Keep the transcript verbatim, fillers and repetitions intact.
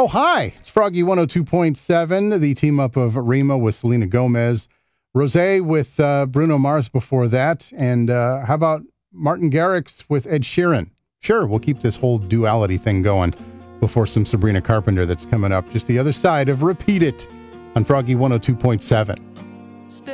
Oh, hi. It's Froggy one oh two point seven, the team up of Rima with Selena Gomez, Rosé with uh, Bruno Mars before that, and uh, how about Martin Garrix with Ed Sheeran? Sure, we'll keep this whole duality thing going before some Sabrina Carpenter that's coming up just the other side of Repeat It on Froggy one oh two point seven.